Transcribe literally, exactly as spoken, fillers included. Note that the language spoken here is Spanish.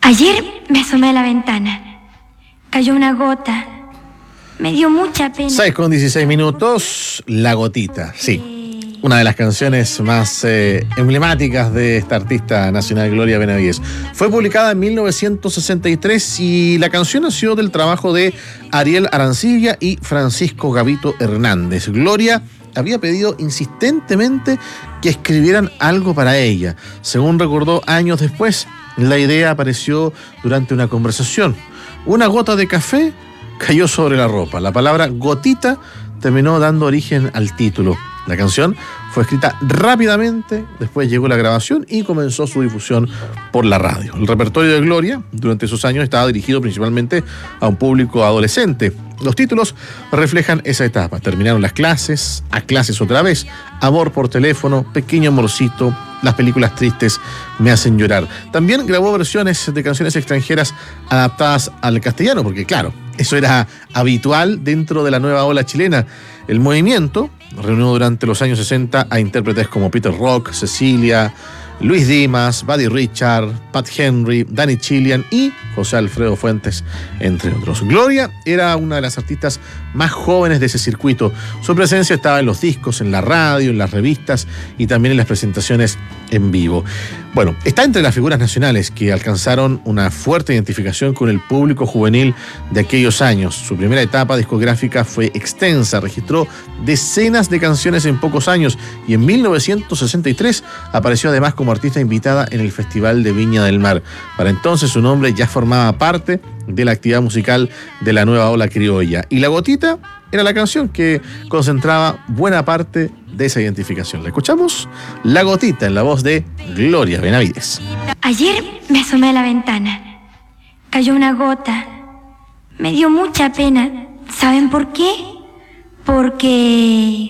Ayer me asomé a la ventana. Cayó una gota. Me dio mucha pena. seis con dieciséis minutos, La Gotita, sí. Una de las canciones más eh, emblemáticas de esta artista nacional, Gloria Benavides. Fue publicada en mil novecientos sesenta y tres y la canción nació del trabajo de Ariel Arancibia y Francisco Gavito Hernández. Gloria había pedido insistentemente que escribieran algo para ella. Según recordó años después, la idea apareció durante una conversación. Una gota de café cayó sobre la ropa. La palabra gotita terminó dando origen al título. La canción fue escrita rápidamente, después llegó la grabación y comenzó su difusión por la radio. El repertorio de Gloria durante esos años estaba dirigido principalmente a un público adolescente. Los títulos reflejan esa etapa. Terminaron las clases, a clases otra vez, amor por teléfono, pequeño amorcito, las películas tristes me hacen llorar. También grabó versiones de canciones extranjeras adaptadas al castellano, porque claro, eso era habitual dentro de la nueva ola chilena. El movimiento reunió durante los años sesenta a intérpretes como Peter Rock, Cecilia, Luis Dimas, Buddy Richard, Pat Henry, Danny Chilean y José Alfredo Fuentes, entre otros. Gloria era una de las artistas más jóvenes de ese circuito. Su presencia estaba en los discos, en la radio, en las revistas y también en las presentaciones en vivo. Bueno, está entre las figuras nacionales que alcanzaron una fuerte identificación con el público juvenil de aquellos años. Su primera etapa discográfica fue extensa, registró decenas de canciones en pocos años y en mil novecientos sesenta y tres apareció además como artista invitada en el Festival de Viña del Mar. Para entonces su nombre ya formaba parte de la actividad musical de la nueva ola criolla. Y La Gotita era la canción que concentraba buena parte de esa identificación. ¿La escuchamos? La Gotita en la voz de Gloria Benavides. Ayer me asomé a la ventana. Cayó una gota. Me dio mucha pena. ¿Saben por qué? Porque...